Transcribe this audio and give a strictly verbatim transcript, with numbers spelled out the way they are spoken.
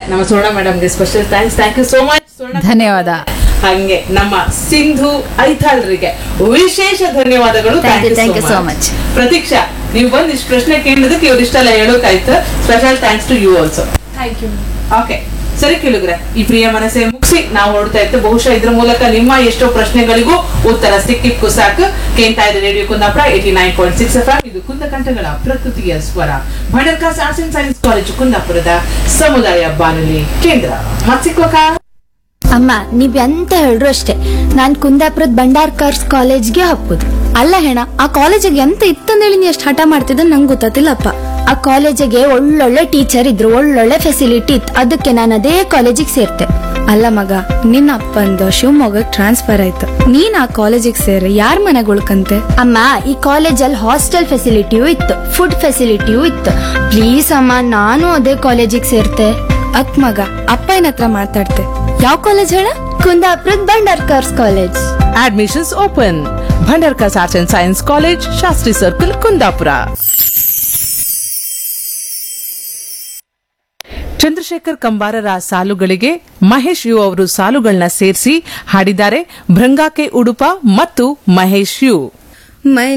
ನಮ್ಮ ಸ್ವರ್ಣ ಮೇಡಮ್ಗೆ special thanks. Thank you so much ಸ್ವರ್ಣ. ಧನ್ಯವಾದ. ಹಂಗೆ ನಮ್ಮ ಸಿಂಧು ಐತಾಳ್ರಿಗೆ ವಿಶೇಷ ಧನ್ಯವಾದಗಳು. Thank you so much. Pratiksha, ನೀವು ಬಂದು ಇಷ್ಟು ಪ್ರಶ್ನೆ ಕೇಳಿದಕ್ಕೆ ಇವ್ರು ಇಷ್ಟೆಲ್ಲ ಹೇಳೋಕಾಯ್ತು. Special thanks to you also. Thank you. Okay, ಸರಿ ಕೇಳಿದ್ರೆ ಈ ಪ್ರಿಯ ಮನಸ್ಸೆ ಮುಗಿಸಿ ನಾವು ಹೊರಡ್ತಾ ಇತ್ತು. ಬಹುಶಃ ಇದ್ರ ಮೂಲಕ ನಿಮ್ಮ ಎಷ್ಟೋ ಪ್ರಶ್ನೆಗಳಿಗೂ ಉತ್ತರ ಸಿಕ್ಕಿಕ್ಕು ಸಾಕು. ಕೇಳ್ತಾ ಇದೆ radio Kundapura eighty nine point six F M. ಇದು ಕುಂದ ಕಂಠಗಳ ಪ್ರಕೃತಿಯ ಸ್ವರ. Bhandarkars arts and science college ಕುಂದಾಪುರದ ಸಮುದಾಯ ಬಾನುಲಿ ಕೇಂದ್ರ. ಮತ್ಸಿಕ್ಕೋಕ ಅಮ್ಮ, ನೀವ್ ಎಂತ ಹೇಳ್ರು ಅಷ್ಟೇ, ನಾನ್ ಕುಂದಾಪುರದ ಭಂಡಾರ್ಕಾರ್ಸ್ ಕಾಲೇಜ್ಗೆ ಹಾಕೋದು. ಅಲ್ಲ ಹೆಣ, ಆ ಕಾಲೇಜಿಗೆ ಎಂತ ಇತ್ತಂದೇಳಿ ನೀ ಎಷ್ಟು ಹಠ ಮಾಡ್ತಿದ್ದ ನಂಗೆ ಗೊತ್ತಿಲ್ಲಪ್ಪ. ಆ ಕಾಲೇಜಿಗೆ ಒಳ್ಳೊಳ್ಳೆ ಟೀಚರ್ ಇದ್ರು, ಒಳ್ಳೊಳ್ಳೆ ಫೆಸಿಲಿಟಿ ಇತ್ತು, ಅದಕ್ಕೆ ನಾನು ಅದೇ ಕಾಲೇಜಿಗೆ ಸೇರ್ತೆ. ಅಲ್ಲ ಮಗ, ನಿನ್ನ ಅಪ್ಪಂದು ಶಿವಮೊಗ್ಗಕ್ಕೆ ಟ್ರಾನ್ಸ್ಫರ್ ಆಯ್ತು, ನೀನ್ ಆ ಕಾಲೇಜಿಗೆ ಸೇರಿ ಯಾರ್ ಮನೆಗೆ ಉಳ್ಕಂತೆ? ಅಮ್ಮ, ಈ ಕಾಲೇಜಲ್ಲಿ ಹಾಸ್ಟೆಲ್ ಫೆಸಿಲಿಟಿಯೂ ಇತ್ತು, ಫುಡ್ ಫೆಸಿಲಿಟಿಯೂ ಇತ್ತು. ಪ್ಲೀಸ್ ಅಮ್ಮ, ನಾನು ಅದೇ ಕಾಲೇಜಿಗೆ ಸೇರ್ತೆ. ಅಕ್ ಮಗ, ಅಪ್ಪನ ಹತ್ರ ಮಾತಾಡ್ತೆ. ಯಾವ ಕಾಲೇಜ್ ಹೇಳ? ಕುಂದಾಪುರದ Bhandarkars college. Admissions open. Bhandarkars arts and science college, Shastri circle, Kundapura. Chandrashekhar ಕಂಬಾರರ ಸಾಲುಗಳಿಗೆ Mahesh you ಅವರು ಸಾಲುಗಳನ್ನ ಸೇರಿಸಿ ಹಾಡಿದ್ದಾರೆ ಭೃಂಗಾಕೆ ಉಡುಪ ಮತ್ತು ಮಹೇಶ್ ಯು. ಮೈ